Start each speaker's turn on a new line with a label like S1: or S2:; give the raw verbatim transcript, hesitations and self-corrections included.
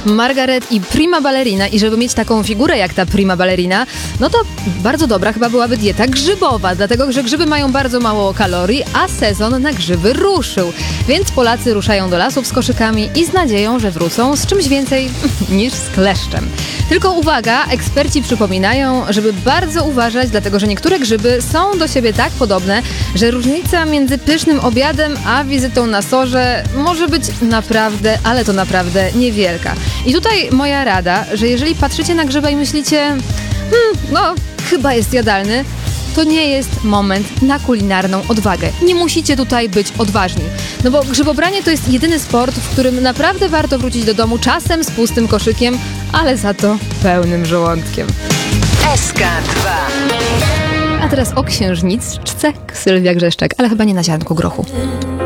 S1: Margaret i prima ballerina i żeby mieć taką figurę jak ta prima ballerina, no to bardzo dobra chyba byłaby dieta grzybowa, dlatego że grzyby mają bardzo mało kalorii, a sezon na grzyby ruszył. Więc Polacy ruszają do lasów z koszykami i z nadzieją, że wrócą z czymś więcej niż z kleszczem. Tylko uwaga, eksperci przypominają, żeby bardzo uważać, dlatego że niektóre grzyby są do siebie tak podobne, że różnica między pysznym obiadem a wizytą na sorze może być naprawdę, ale to naprawdę niewielka. I tutaj moja rada, że jeżeli patrzycie na grzyba i myślicie, hmm, no chyba jest jadalny, to nie jest moment na kulinarną odwagę. Nie musicie tutaj być odważni. No bo grzybobranie to jest jedyny sport, w którym naprawdę warto wrócić do domu czasem z pustym koszykiem, ale za to pełnym żołądkiem.
S2: S K dwa.
S1: A teraz o księżniczce Sylwia Grzeszczak, ale chyba nie na ziarnku grochu.